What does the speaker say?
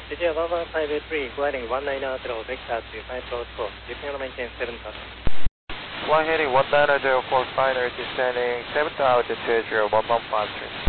CJ 1153, gliding 190 vector to 544, repair maintain 7,000. One heading 190 for final descending 7,000 to 01153.